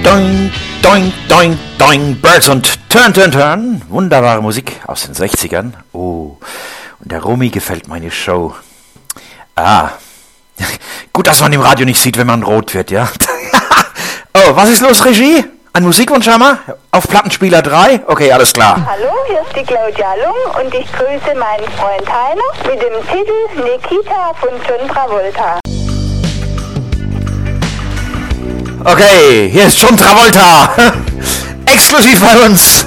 Doing, doing, doing, doing, Birds und Turn, Turn, Turn. Wunderbare Musik aus den 60ern. Oh, und der Romy gefällt meine Show. Ah, gut, dass man im Radio nicht sieht, wenn man rot wird, ja. Oh, was ist los, Regie? Ein Musikwunsch haben wir? Auf Plattenspieler 3? Okay, alles klar. Hallo, hier ist die Claudia Lung und ich grüße meinen Freund Heiner mit dem Titel Nikita von John Travolta. Okay, hier ist John Travolta. Exklusiv bei uns.